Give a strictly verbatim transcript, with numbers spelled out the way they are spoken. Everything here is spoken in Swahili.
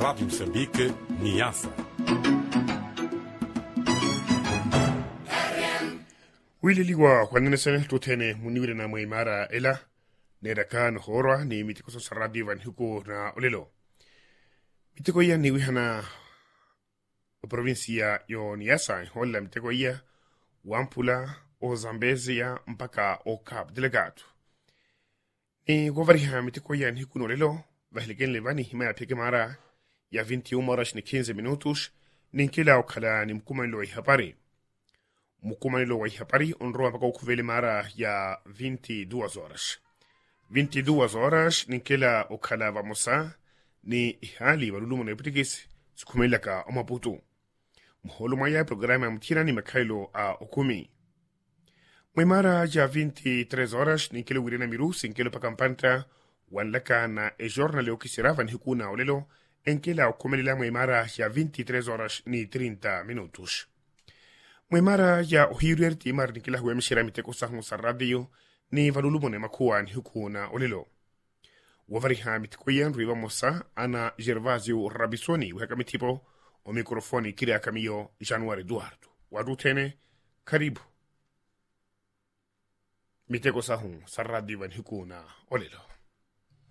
Rádio Moçambique, Niassa. Wili ligwa kwa nene sene tutene muniwile na muimara ela neraka no horwa ni mitiko so saradi van huko na olelo. Mitiko ya ni wihana provinsia yo Niassa hola mitiko ya Wampula o Zambezia mpaka o Cabo Delgado. Ni govariha mitiko ya ni huko no olelo vahligen levani hima peke mara ya vinte e uma horas ni quinze minutos ninkila okala ni mkumanilo ihapari. Mkumanilo wa ihapari onroa mpaka ukuvele mara ya vinte e duas horas. vinte e duas horas ninkila okala vamosa ni ihali walulumu na ipitikisi sukumelaka o Maputo. Mholo maya programa ya mtira ni makailo a okumi. Mwimara ya vinte e três horas ninkila wirena miru sinkilo pakampanta wanlaka na e jornal o kisirava ni hukuna olelo enkela okomelila mwimara ya vinte e três horas ni trinta minutos. Mwimara ya uhiruer timar nikila huwe mshira miteko sahu sa radio ni valulumone makuwa ni hukuna olelo. Wavariha mitikoyen ruiva mosa ana Gervasio Rabisoni weka mitipo o mikrofoni kiri akamiyo Januari Eduardo. Wadutene, karibu. Miteko sahu sa radio ni hukuna olelo.